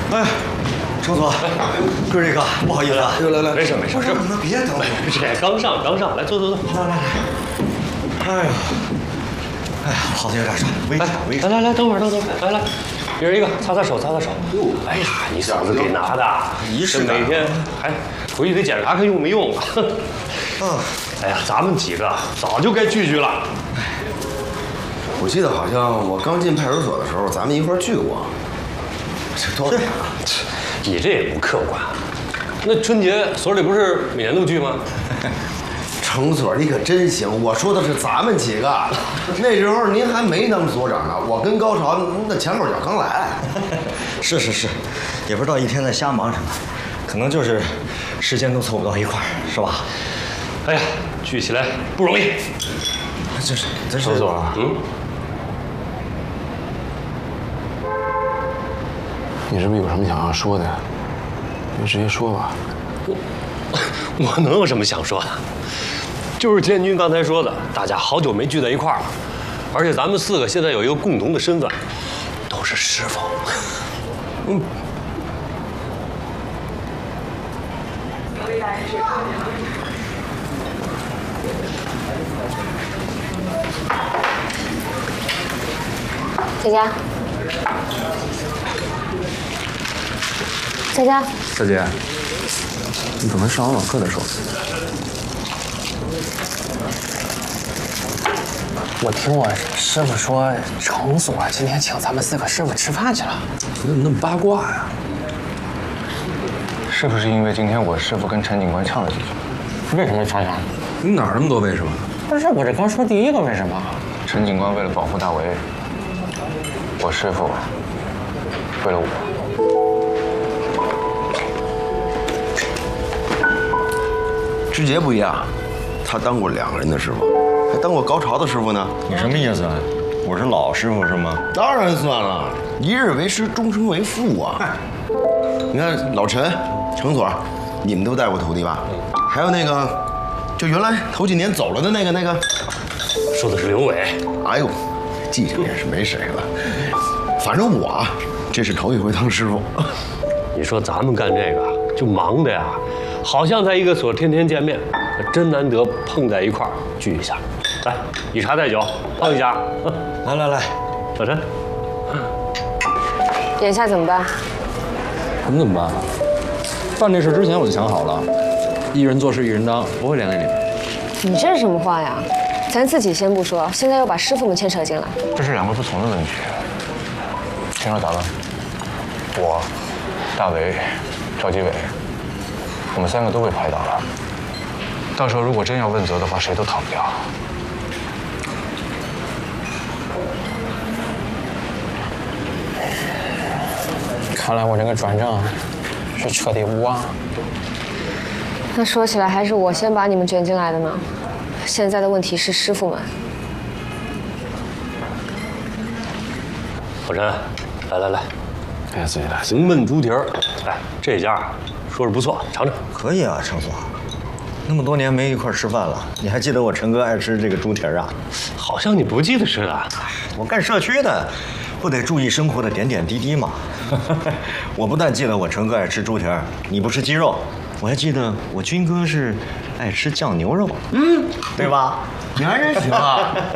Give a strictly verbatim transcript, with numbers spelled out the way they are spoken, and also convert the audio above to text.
哎，程总，哥这个不好意思啊， 来来来， 没事没事， 不是，那别等我。 这刚上刚上，来坐坐坐。 来来来，哎呀，哎呀，跑的有点少，危险危险。 来来来，等会儿等会儿，来来，一人一个，擦擦手擦擦手。哎呀，你嫂子给拿的， 仪式感每天还回去得检查看用没用啊。 嗯， 哎呀，咱们几个早就该聚聚了。 我记得好像我刚进派出所的时候，咱们一块儿聚过。这多少年了？ 你这也不客观。那春节所里不是每年都聚吗？ 程所，你可真行！我说的是咱们几个，那时候您还没当所长呢，我跟高潮那前后脚刚来。 是是是，也不知道一天在瞎忙什么，可能就是时间都凑不到一块儿，是吧？ 哎呀，聚起来不容易。 这是这是程所， 嗯， 你是不是有什么想要说的呀？你直接说吧。 我能有什么想说的？就是建军刚才说的，大家好久没聚在一块儿了，而且咱们四个现在有一个共同的身份，都是师傅。嗯。 佳佳，佳佳， 大姐，你怎么上完网课再说？ 我听我师傅说，程所今天请咱们四个师傅吃饭去了。 你怎么那么八卦呀？是不是因为今天我师傅跟陈警官呛了几句？ 为什么吵架？ 你哪儿那么多为什么？ 不是，我这刚说第一个为什么？ 陈警官为了保护大为，我师傅为了我。 志杰不一样，他当过两个人的师傅，还当过高潮的师傅呢。 你什么意思啊？我是老师傅是吗？ 当然算了，一日为师，终生为父啊。你看老陈、程所，你们都带过徒弟吧？还有那个，就原来头几年走了的那个那个， 说的是刘伟。 哎呦，记性也是没谁了。反正我啊，这是头一回当师傅。 你说咱们干这个就忙的呀，好像在一个所天天见面，真难得碰在一块儿聚一下。来，以茶代酒，碰一下。 来来来， 小陈， 眼下怎么办？ 我们怎么办？办这事之前我就想好了，一人做事一人当，不会连累你们。 你这是什么话呀？咱自己先不说，现在又把师傅们牵扯进来。 这是两个不同的问题。听说咋了？我、大为、赵基伟，我们三个都被拍到了。到时候如果真要问责的话，谁都逃不掉。 看来我这个转正是彻底无望。 那说起来，还是我先把你们卷进来的呢。现在的问题是师傅们。 小陈，来来来， 哎呀，自己来。 红焖猪蹄儿，来这家说是不错，尝尝。 可以啊，程所。那么多年没一块吃饭了，你还记得我陈哥爱吃这个猪蹄儿啊？ 好像你不记得似的。 我干社区的，不得注意生活的点点滴滴吗？我不但记得我陈哥爱吃猪蹄儿，你不吃鸡肉，我还记得我军哥是爱吃酱牛肉，嗯，对吧？ 你还真行啊！